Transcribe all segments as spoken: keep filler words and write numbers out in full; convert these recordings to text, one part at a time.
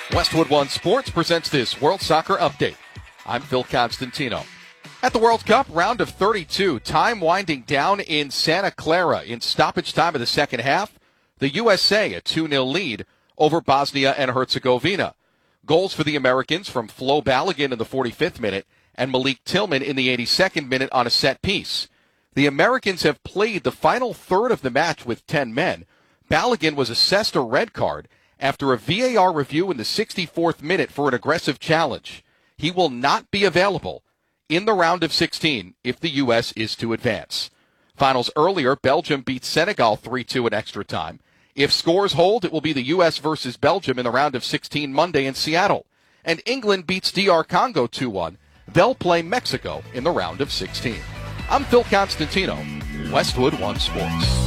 Westwood One Sports presents this World Soccer Update. I'm Phil Constantino. At the World Cup, round of thirty-two, time winding down in Santa Clara. In stoppage time of the second half, the U S A a two nil lead over Bosnia and Herzegovina. Goals for the Americans from Flo Balogun in the forty-fifth minute and Malik Tillman in the eighty-second minute on a set piece. The Americans have played the final third of the match with ten men. Balogun was assessed a red card after a V A R review in the sixty-fourth minute for an aggressive challenge. He will not be available in the round of sixteen if the U S is to advance. Finals earlier, Belgium beat Senegal three two in extra time. If scores hold, it will be the U S versus Belgium in the round of sixteen Monday in Seattle. And England beats D R Congo two one. They'll play Mexico in the round of sixteen. I'm Phil Constantino, Westwood One Sports.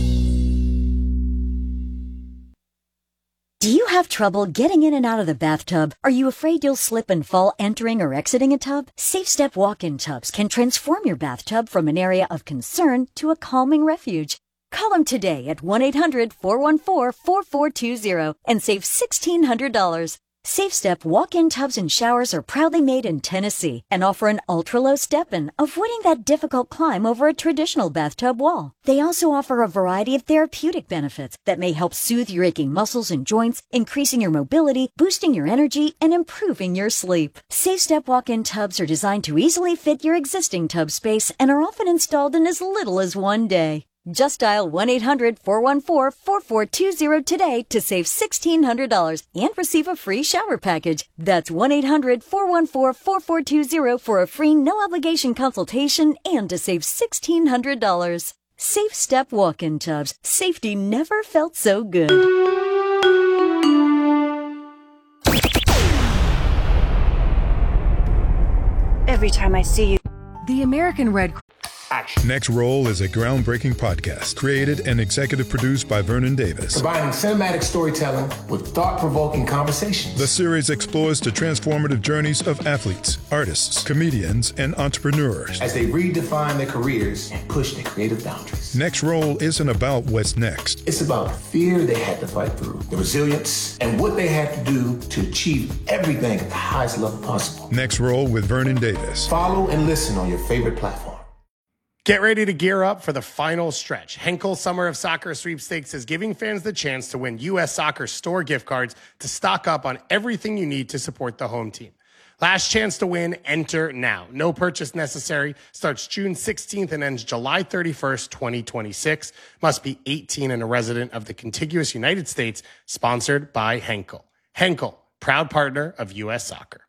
Do you have trouble getting in and out of the bathtub? Are you afraid you'll slip and fall entering or exiting a tub? SafeStep walk-in tubs can transform your bathtub from an area of concern to a calming refuge. Call them today at one eight hundred, four one four, four four two zero and save sixteen hundred dollars. SafeStep walk-in tubs and showers are proudly made in Tennessee and offer an ultra-low step-in, avoiding that difficult climb over a traditional bathtub wall. They also offer a variety of therapeutic benefits that may help soothe your aching muscles and joints, increasing your mobility, boosting your energy, and improving your sleep. SafeStep walk-in tubs are designed to easily fit your existing tub space and are often installed in as little as one day. Just dial one eight hundred, four one four, four four two zero today to save sixteen hundred dollars and receive a free shower package. That's one eight hundred, four one four, four four two zero for a free no-obligation consultation and to save sixteen hundred dollars. SafeStep walk-in tubs. Safety never felt so good. Every time I see you. The American Red Cross. Action. Next Roll is a groundbreaking podcast created and executive produced by Vernon Davis. Combining cinematic storytelling with thought-provoking conversations. The series explores the transformative journeys of athletes, artists, comedians, and entrepreneurs as they redefine their careers and push their creative boundaries. Next Roll isn't about what's next. It's about the fear they had to fight through, the resilience, and what they had to do to achieve everything at the highest level possible. Next Roll with Vernon Davis. Follow and listen on your favorite platform. Get ready to gear up for the final stretch. Henkel Summer of Soccer Sweepstakes is giving fans the chance to win U S Soccer store gift cards to stock up on everything you need to support the home team. Last chance to win, enter now. No purchase necessary. Starts June sixteenth and ends July thirty-first, twenty twenty-six. Must be eighteen and a resident of the contiguous United States. Sponsored by Henkel. Henkel, proud partner of U S Soccer.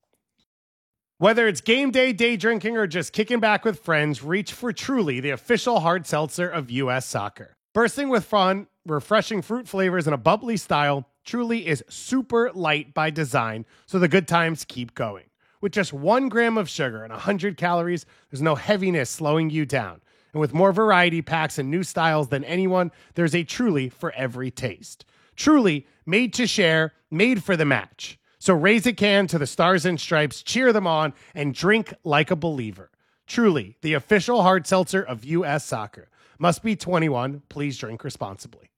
Whether it's game day, day drinking, or just kicking back with friends, reach for Truly, the official hard seltzer of U S Soccer. Bursting with fun, refreshing fruit flavors, and a bubbly style, Truly is super light by design, so the good times keep going. With just one gram of sugar and one hundred calories, there's no heaviness slowing you down. And with more variety packs and new styles than anyone, there's a Truly for every taste. Truly, made to share, made for the match. So raise a can to the Stars and Stripes, cheer them on, and drink like a believer. Truly, the official hard seltzer of U S Soccer. Must be twenty-one. Please drink responsibly.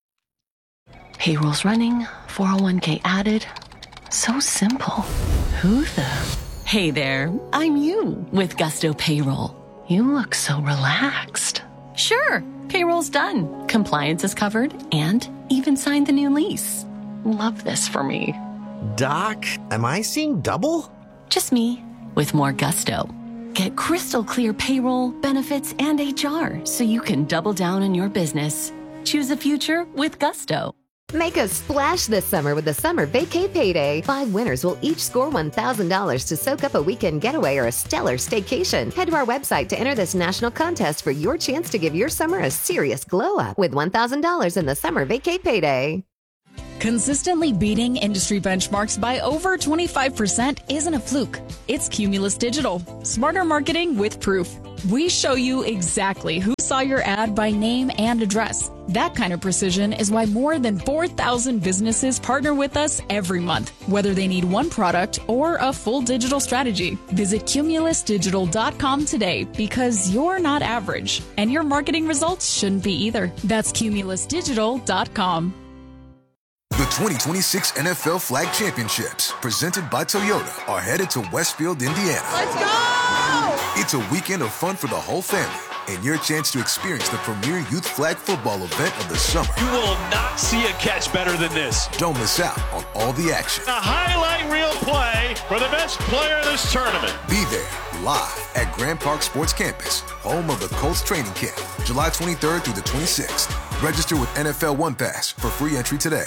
Payroll's running, four oh one k added. So simple. Who the? Hey there, I'm you with Gusto Payroll. You look so relaxed. Sure, payroll's done. Compliance is covered and even signed the new lease. Love this for me. Doc, am I seeing double? Just me, with more gusto. Get crystal clear payroll, benefits, and H R so you can double down on your business. Choose a future with gusto. Make a splash this summer with the Summer Vacay Payday. Five winners will each score one thousand dollars to soak up a weekend getaway or a stellar staycation. Head to our website to enter this national contest for your chance to give your summer a serious glow up with one thousand dollars in the Summer Vacay Payday. Consistently beating industry benchmarks by over twenty-five percent isn't a fluke. It's Cumulus Digital. Smarter marketing with proof. We show you exactly who saw your ad by name and address. That kind of precision is why more than four thousand businesses partner with us every month, whether they need one product or a full digital strategy. Visit cumulus digital dot com today because you're not average, and your marketing results shouldn't be either. That's cumulus digital dot com. The twenty twenty-six N F L Flag Championships, presented by Toyota, are headed to Westfield, Indiana. Let's go! It's a weekend of fun for the whole family, and your chance to experience the premier youth flag football event of the summer. You will not see a catch better than this. Don't miss out on all the action. A highlight reel play for the best player of this tournament. Be there, live at Grand Park Sports Campus, home of the Colts training camp, July twenty-third through the twenty-sixth. Register with N F L One Pass for free entry today.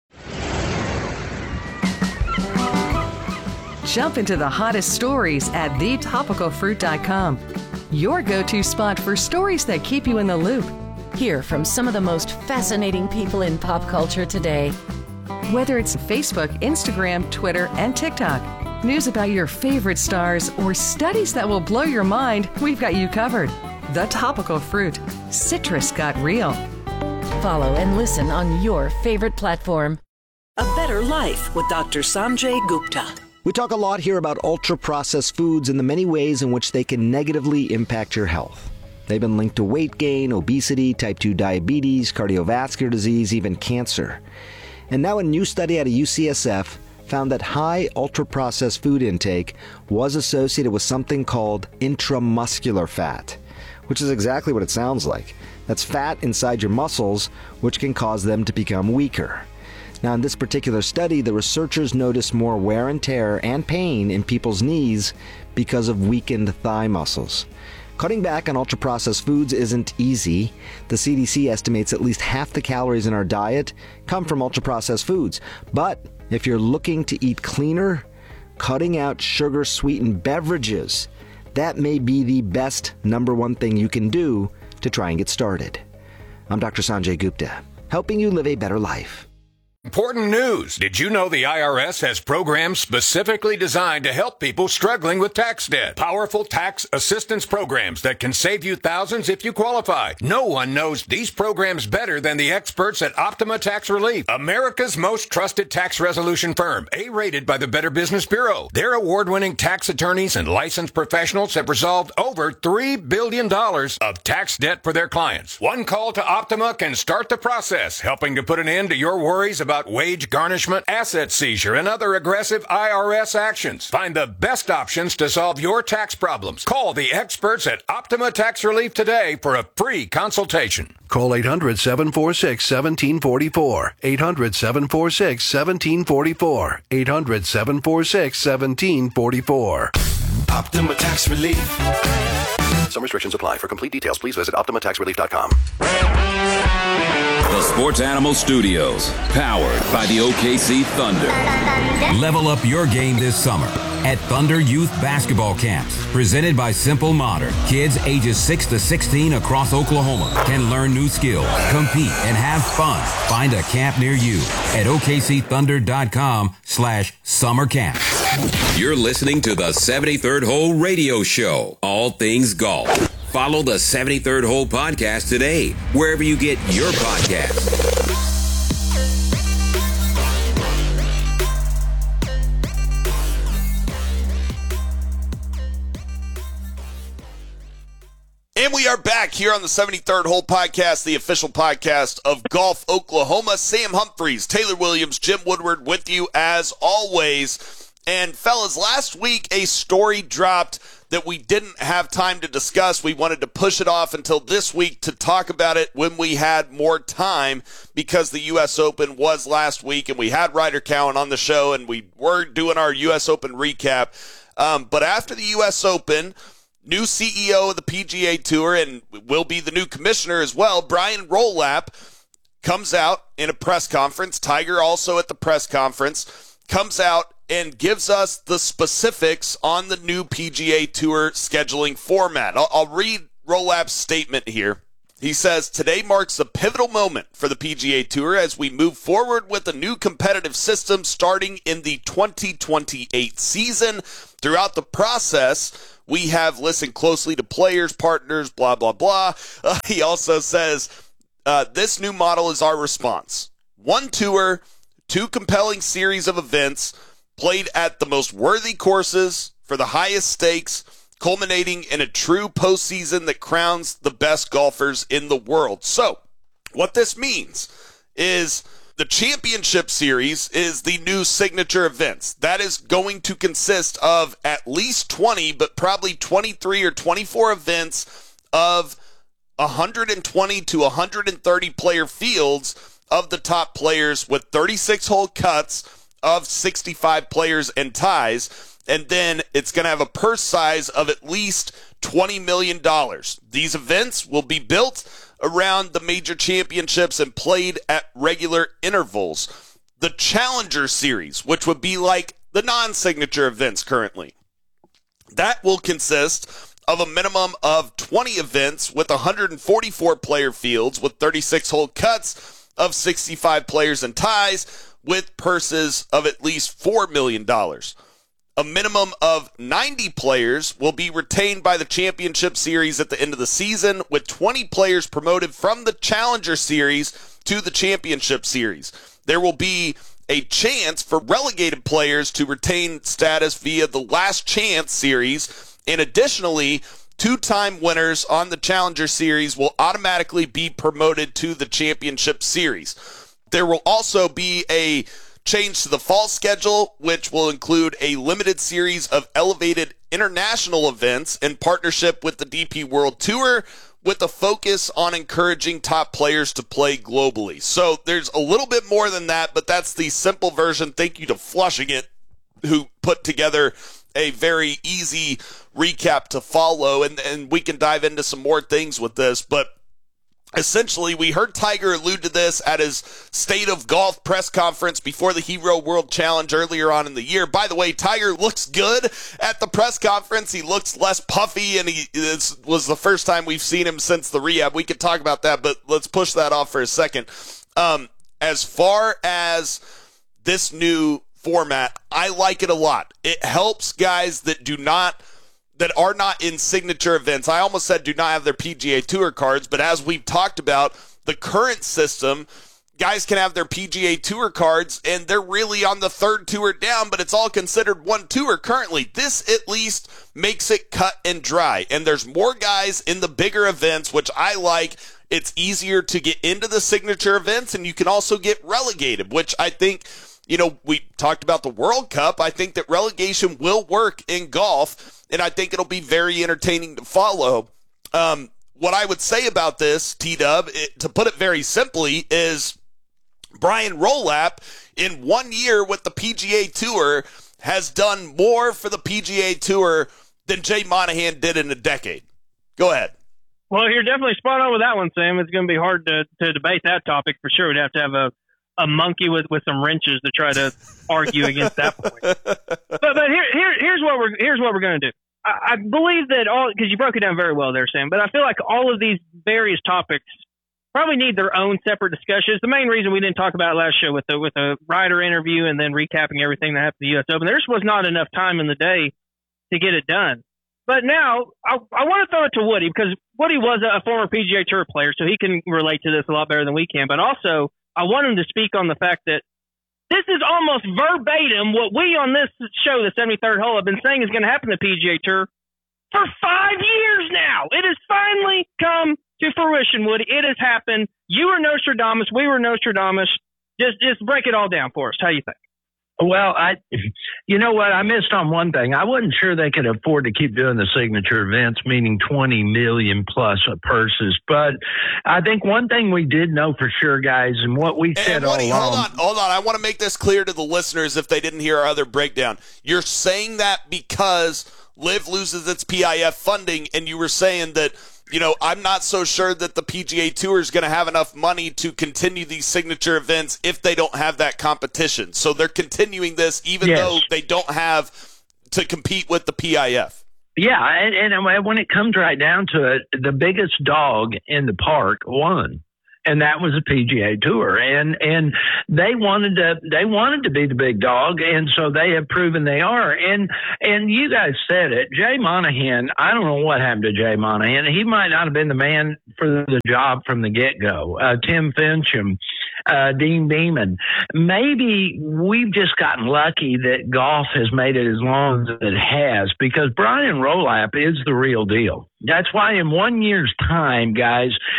Jump into the hottest stories at the topical fruit dot com. Your go-to spot for stories that keep you in the loop. Hear from some of the most fascinating people in pop culture today. Whether it's Facebook, Instagram, Twitter, and TikTok, news about your favorite stars, or studies that will blow your mind, we've got you covered. The Topical Fruit. Citrus got real. Follow and listen on your favorite platform. A Better Life with Doctor Sanjay Gupta. We talk a lot here about ultra-processed foods and the many ways in which they can negatively impact your health. They've been linked to weight gain, obesity, type two diabetes, cardiovascular disease, even cancer. And now a new study out of U C S F found that high ultra-processed food intake was associated with something called intramuscular fat, which is exactly what it sounds like. That's fat inside your muscles, which can cause them to become weaker. Now, in this particular study, the researchers noticed more wear and tear and pain in people's knees because of weakened thigh muscles. Cutting back on ultra-processed foods isn't easy. The C D C estimates at least half the calories in our diet come from ultra-processed foods. But if you're looking to eat cleaner, cutting out sugar-sweetened beverages, that may be the best number one thing you can do to try and get started. I'm Doctor Sanjay Gupta, helping you live a better life. Important news. Did you know the I R S has programs specifically designed to help people struggling with tax debt? Powerful tax assistance programs that can save you thousands if you qualify. No one knows these programs better than the experts at Optima Tax Relief, America's most trusted tax resolution firm, A-rated by the Better Business Bureau. Their award-winning tax attorneys and licensed professionals have resolved over three billion dollars of tax debt for their clients. One call to Optima can start the process, helping to put an end to your worries about about wage garnishment, asset seizure, and other aggressive I R S actions. Find the best options to solve your tax problems. Call the experts at Optima Tax Relief today for a free consultation. Call eight hundred, seven four six, one seven four four. eight hundred, seven four six, one seven four four. eight hundred, seven four six, one seven four four. Optima Tax Relief. Some restrictions apply. For complete details, please visit optima tax relief dot com. The Sports Animal Studios, powered by the O K C Thunder. Level up your game this summer at Thunder Youth Basketball Camps, presented by Simple Modern. Kids ages six to sixteen across Oklahoma can learn new skills, compete, and have fun. Find a camp near you at O K C thunder dot com slash summer camp. You're listening to the seventy-third Hole Radio Show, all things golf. Follow the seventy-third Hole Podcast today, wherever you get your podcasts. And we are back here on the seventy-third Hole Podcast, the official podcast of Golf Oklahoma. Sam Humphreys, Taylor Williams, Jim Woodward with you as always. And fellas, last week a story dropped that we didn't have time to discuss. We wanted to push it off until this week to talk about it when we had more time, because the U S Open was last week and we had Ryder Cowan on the show and we were doing our U S Open recap. Um, but after the U S Open, new C E O of the P G A Tour and will be the new commissioner as well, Brian Rolap, comes out in a press conference. Tiger also at the press conference, comes out and gives us the specifics on the new P G A Tour scheduling format. I'll, I'll read Rolap's statement here. He says, today marks a pivotal moment for the P G A Tour as we move forward with a new competitive system starting in the twenty twenty-eight season. Throughout the process, we have listened closely to players, partners, blah, blah, blah. Uh, he also says, uh, this new model is our response. One tour, two compelling series of events, played at the most worthy courses for the highest stakes, culminating in a true postseason that crowns the best golfers in the world. So, what this means is The championship series is the new signature events. That is going to consist of at least twenty, but probably twenty-three or twenty-four events of one hundred twenty to one hundred thirty player fields of the top players with thirty-six hole cuts of sixty-five players and ties. And then it's going to have a purse size of at least twenty million dollars. These events will be built around the major championships and played at regular intervals. The Challenger Series, which would be like the non-signature events currently, that will consist of a minimum of twenty events with one hundred forty-four player fields with thirty-six hole cuts of sixty-five players and ties with purses of at least four million dollars. A minimum of ninety players will be retained by the championship series at the end of the season, with twenty players promoted from the Challenger Series to the championship series. There will be a chance for relegated players to retain status via the Last Chance Series. And additionally, two-time winners on the Challenger Series will automatically be promoted to the Championship Series. There will also be a change to the fall schedule, which will include a limited series of elevated international events in partnership with the D P World Tour, with a focus on encouraging top players to play globally. So there's a little bit more than that, but that's the simple version. Thank you to Flushing It, who put together a very easy recap to follow, and, and we can dive into some more things with this, but essentially we heard Tiger allude to this at his State of Golf press conference before the Hero World Challenge earlier on in the year. By the way, Tiger looks good at the press conference. He looks less puffy, and he this was the first time we've seen him since the rehab. We could talk about that, but let's push that off for a second. Um, as far as this new format, I like it a lot. It helps guys that do not that are not in signature events. I almost said do not have their P G A Tour cards, but as we've talked about, the current system, guys can have their P G A Tour cards and they're really on the third tour down, but it's all considered one tour currently. This at least makes it cut and dry, and there's more guys in the bigger events, which I like. It's easier to get into the signature events, and you can also get relegated, which I think, you know, we talked about the World Cup. I think that relegation will work in golf, and I think it'll be very entertaining to follow. Um, what I would say about this, T-Dub, it, to put it very simply, is Brian Rolap, in one year with the P G A Tour, has done more for the P G A Tour than Jay Monahan did in a decade. Go ahead. Well, you're definitely spot on with that one, Sam. It's going to be hard to, to debate that topic for sure. We'd have to have a a monkey with, with some wrenches to try to argue against that point. But but here, here here's what we're here's what we're going to do. I, I believe that all, because you broke it down very well there, Sam. But I feel like all of these various topics probably need their own separate discussions. The main reason we didn't talk about it last show with the with the Ryder interview and then recapping everything that happened at the U S Open, there just was not enough time in the day to get it done. But now I, I want to throw it to Woody, because Woody was a, a former P G A Tour player, so he can relate to this a lot better than we can. But also, I want him to speak on the fact that this is almost verbatim what we on this show, the seventy-third hole, have been saying is going to happen to the P G A Tour for five years now. It has finally come to fruition, Woody. It has happened. You were Nostradamus. We were Nostradamus. Just, just break it all down for us. How do you think? Well, I, you know what? I missed on one thing. I wasn't sure they could afford to keep doing the signature events, meaning twenty million plus purses. But I think one thing we did know for sure, guys, and what we said all along. Hold on, hold on. I want to make this clear to the listeners if they didn't hear our other breakdown. You're saying that because Liv loses its P I F funding, and you were saying that, you know, I'm not so sure that the P G A Tour is going to have enough money to continue these signature events if they don't have that competition. So they're continuing this even yes. though they don't have to compete with the P I F. Yeah, and, and when it comes right down to it, the biggest dog in the park won. And that was the P G A Tour, and and they wanted to they wanted to be the big dog, and so they have proven they are. And and you guys said it, Jay Monahan. I don't know what happened to Jay Monahan. He might not have been the man for the job from the get go. Uh, Tim Fincham, uh, Dean Beeman. Maybe we've just gotten lucky that golf has made it as long as it has, because Brian Rolap is the real deal. That's why in one year's time, guys,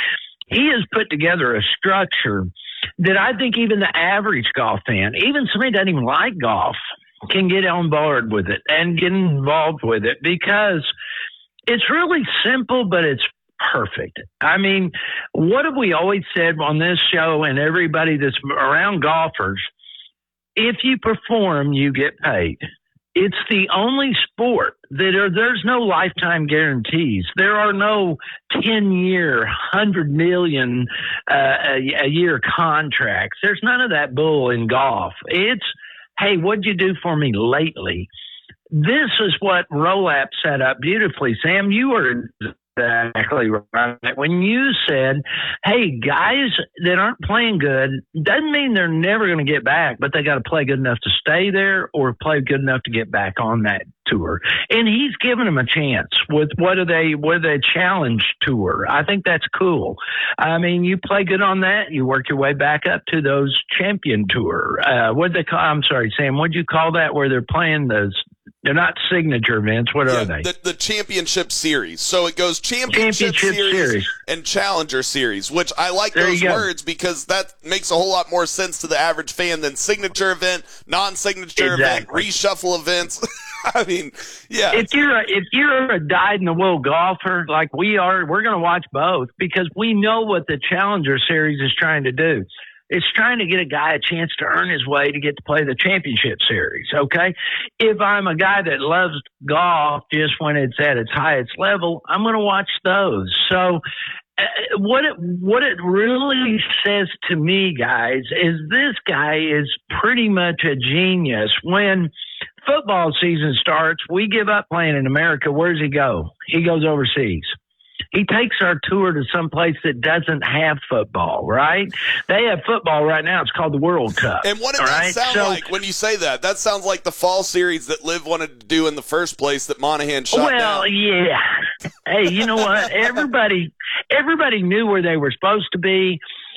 he has put together a structure that I think even the average golf fan, even somebody who doesn't even like golf, can get on board with it and get involved with it because it's really simple, but it's perfect. I mean, what have we always said on this show and everybody that's around golfers? If you perform, you get paid. It's the only sport that are, there's no lifetime guarantees. There are no ten-year, one hundred million uh, a, a year contracts. There's none of that bull in golf. It's, hey, what'd you do for me lately? This is what Rolap set up beautifully. Sam, you were exactly right. When you said, hey, guys that aren't playing good, doesn't mean they're never going to get back, but they got to play good enough to stay there or play good enough to get back on that tour. And he's giving them a chance with what are they, what are they challenge tour. I think that's cool. I mean, you play good on that, you work your way back up to those champion tour. Uh, what they call, I'm sorry, Sam, what'd you call that where they're playing those? They're not signature events. What yeah, are they? The, the championship series. So it goes championship, championship series, series and challenger series, which I like there those words because that makes a whole lot more sense to the average fan than signature event, non-signature exactly. event, reshuffle events. I mean, yeah. If you're a, if you're a dyed-in-the-wool golfer like we are, we're going to watch both because we know what the Challenger Series is trying to do. It's trying to get a guy a chance to earn his way to get to play the championship series, okay? If I'm a guy that loves golf just when it's at its highest level, I'm going to watch those. So uh, what it, what it really says to me, guys, is this guy is pretty much a genius. When football season starts, we give up playing in America. Where does he go? He goes overseas. He takes our tour to some place that doesn't have football, right? They have football right now. It's called the World Cup. And what did that right? sound so, like when you say that? That sounds like the fall series that Liv wanted to do in the first place that Monahan shot well, down. yeah. Hey, you know what? Everybody, everybody knew where they were supposed to be.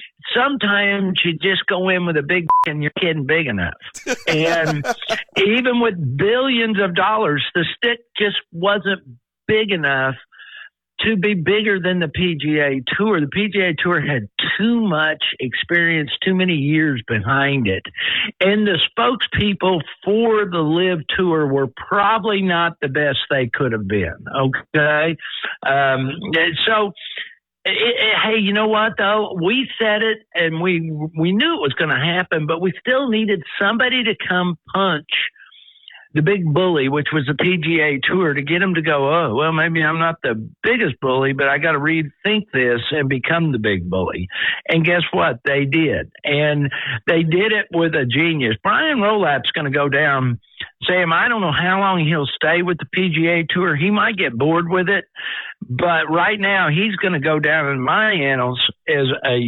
Sometimes you just go in with a big and you're kidding big enough. And even with billions of dollars, the stick just wasn't big enough to be bigger than the P G A Tour. The P G A Tour had too much experience, too many years behind it. And the spokespeople for the Live Tour were probably not the best they could have been, okay? Um, so, it, it, hey, you know what, though? We said it, and we, we knew it was going to happen, but we still needed somebody to come punch the big bully, which was the P G A Tour, to get him to go, oh, well, maybe I'm not the biggest bully, but I got to rethink this and become the big bully. And guess what? They did. And they did it with a genius. Brian Rolap's going to go down. Sam, I don't know how long he'll stay with the P G A Tour. He might get bored with it. But right now, he's going to go down in my annals as a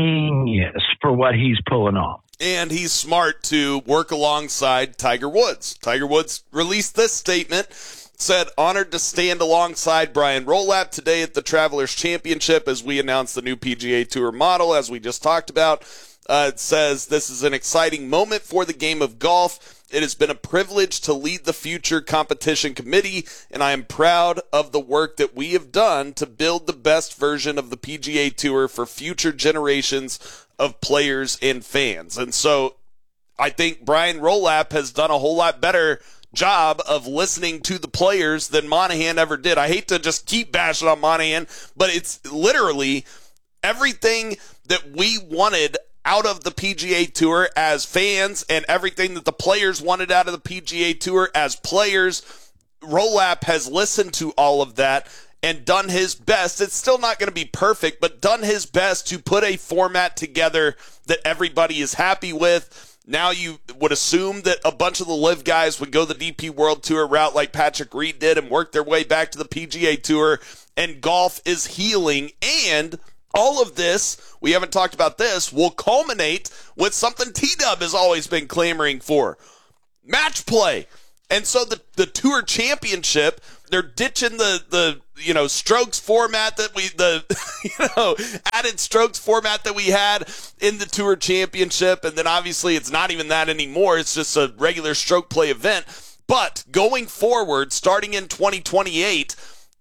genius for what he's pulling off. And he's smart to work alongside Tiger Woods. Tiger Woods released this statement, said, honored to stand alongside Brian Rolap today at the Travelers Championship as we announce the new P G A Tour model, as we just talked about. Uh, it says, this is an exciting moment for the game of golf. It has been a privilege to lead the future competition committee, and I am proud of the work that we have done to build the best version of the P G A Tour for future generations of players and fans. And so I think Brian Rolap has done a whole lot better job of listening to the players than Monahan ever did. I hate to just keep bashing on Monahan, but it's literally everything that we wanted out of the P G A Tour as fans and everything that the players wanted out of the P G A Tour as players. Rolap has listened to all of that and done his best. It's still not going to be perfect, but done his best to put a format together that everybody is happy with. Now you would assume that a bunch of the Live guys would go the D P World Tour route like Patrick Reed did and work their way back to the P G A Tour, and golf is healing. And all of this, we haven't talked about this, will culminate with something T-Dub has always been clamoring for, match play. And so the, the Tour Championship, they're ditching the, the you know strokes format that we the you know added strokes format that we had in the Tour Championship, and then obviously it's not even that anymore. It's just a regular stroke play event. But going forward, starting in twenty twenty-eight,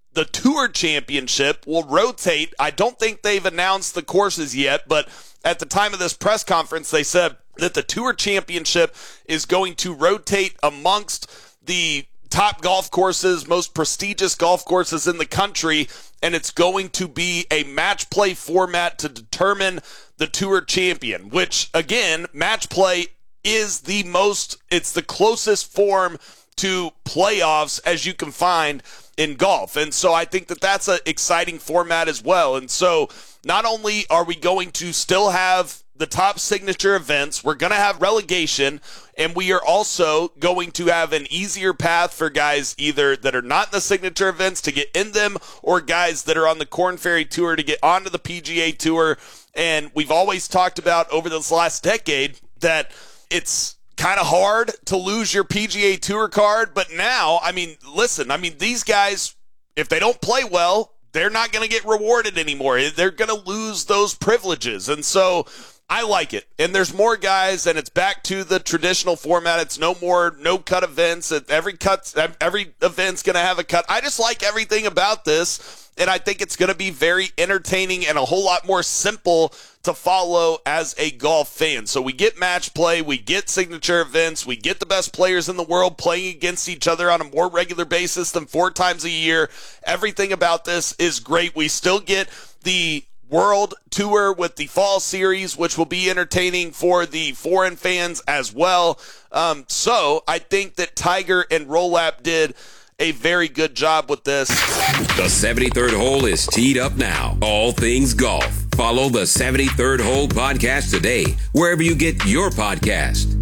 the Tour Championship will rotate. I don't think they've announced the courses yet, but at the time of this press conference, they said that the Tour Championship is going to rotate amongst the top golf courses, most prestigious golf courses in the country, and it's going to be a match play format to determine the Tour champion, which, again, match play is the most, it's the closest form to playoffs as you can find in golf. And so I think that that's an exciting format as well. And so not only are we going to still have the top signature events, we're going to have relegation, and we are also going to have an easier path for guys either that are not in the signature events to get in them, or guys that are on the Korn Ferry Tour to get onto the P G A Tour. And we've always talked about over this last decade that it's kind of hard to lose your P G A Tour card, but now, I mean, listen, I mean, these guys, if they don't play well, they're not going to get rewarded anymore. They're going to lose those privileges. And so I like it. And there's more guys, and it's back to the traditional format. It's no more no-cut events. Every cut, every event's going to have a cut. I just like everything about this, and I think it's going to be very entertaining and a whole lot more simple to follow as a golf fan. So we get match play, we get signature events, we get the best players in the world playing against each other on a more regular basis than four times a year. Everything about this is great. We still get the World Tour with the Fall Series, which will be entertaining for the foreign fans as well. Um, so I think that Tiger and Rolap did a very good job with this. The seventy-third hole is teed up now. All things golf. Follow the seventy-third Hole podcast today, wherever you get your podcast.